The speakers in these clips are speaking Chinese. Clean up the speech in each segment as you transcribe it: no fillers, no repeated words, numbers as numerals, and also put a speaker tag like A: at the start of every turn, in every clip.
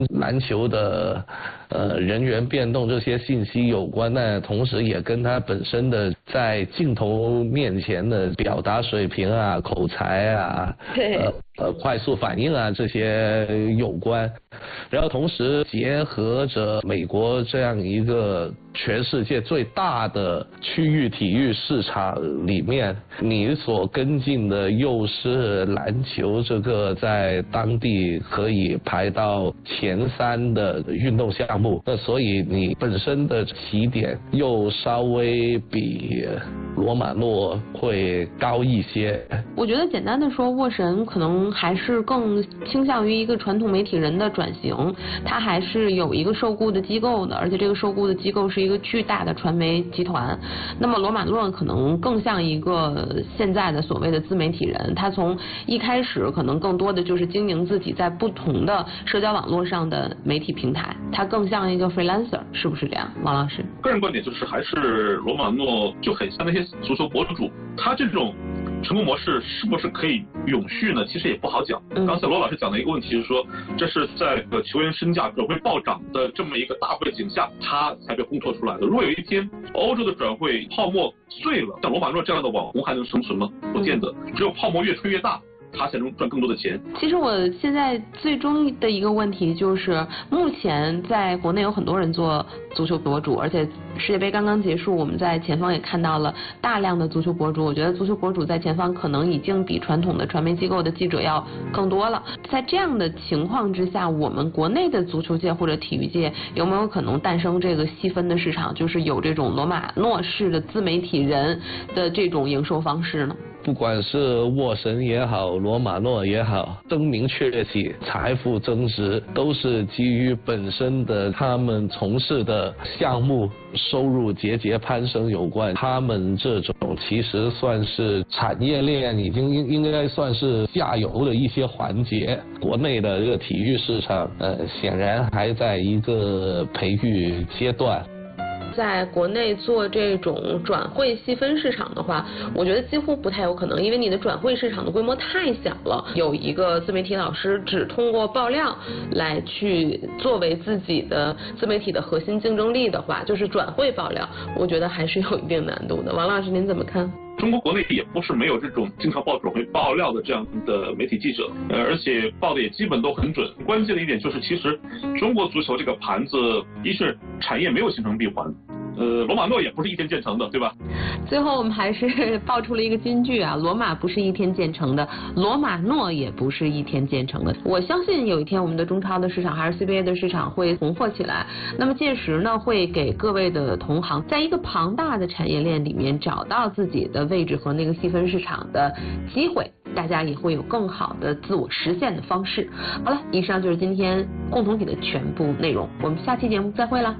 A: 篮球的人员变动这些信息有关呢，同时也跟他本身的在镜头面前的表达水平啊、口才啊、快速反应啊这些有关。然后同时结合着美国这样一个全世界最大的区域体育市场里面，你所跟进的又是篮球这个在当地可以排到前3的运动项目，那所以你本身的起点又稍微比罗马诺会高一些。
B: 我觉得简单的说，沃神可能还是更倾向于一个传统媒体人的转型，他还是有一个受雇的机构的，而且这个受雇的机构是一个巨大的传媒集团。那么罗马诺可能更像一个现在的所谓的自媒体人，他从一开始可能更多的就是经营自己在不同的社交网络上的媒体平台，他更像一个 freelancer， 是不是这样，王老师？
C: 个人观点就是还是罗马诺就很像那些足球博主，他这种成功模式是不是可以永续呢？其实也不好讲。刚才罗老师讲的一个问题是说，这是在球员身价可能会暴涨的这么一个大背景下，他才被烘托出来的。如果有一天欧洲的转会泡沫碎了，像罗马诺这样的网红还能生存吗？不见得，只有泡沫越吹越大，他才能赚更多的钱。
B: 其实我现在最终的一个问题就是，目前在国内有很多人做足球博主，而且世界杯刚刚结束，我们在前方也看到了大量的足球博主。我觉得足球博主在前方可能已经比传统的传媒机构的记者要更多了。在这样的情况之下，我们国内的足球界或者体育界有没有可能诞生这个细分的市场，就是有这种罗马诺式的自媒体人的这种营收方式呢？
A: 不管是沃神也好，罗马诺也好，声名鹊起、财富增值，都是基于本身的他们从事的项目收入节节攀升有关。他们这种其实算是产业链已经应该算是下游的一些环节。国内的这个体育市场，显然还在一个培育阶段。
B: 在国内做这种转会细分市场的话，我觉得几乎不太有可能，因为你的转会市场的规模太小了。有一个自媒体老师只通过爆料来去作为自己的自媒体的核心竞争力的话，就是转会爆料，我觉得还是有一定难度的。王老师您怎么看？
C: 中国国内也不是没有这种经常报转会爆料的这样的媒体记者，而且报的也基本都很准。关键的一点就是，其实中国足球这个盘子，一是产业没有形成闭环，罗马诺也不是一天建成的，对吧？
B: 最后我们还是爆出了一个金句啊，罗马不是一天建成的，罗马诺也不是一天建成的。我相信有一天我们的中超的市场还是 CBA 的市场会红火起来，那么届时呢，会给各位的同行在一个庞大的产业链里面找到自己的位置和那个细分市场的机会，大家也会有更好的自我实现的方式。好了，以上就是今天共同体的全部内容，我们下期节目再会了。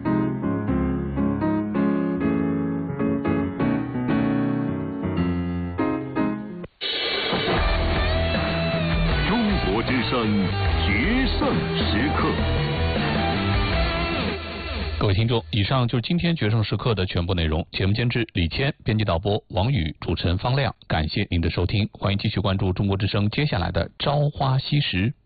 D: 中国之声决胜时刻。各位听众，以上就是今天决胜时刻的全部内容。节目监制李谦，编辑导播王宇，主持人方亮。感谢您的收听，欢迎继续关注中国之声接下来的朝花夕拾。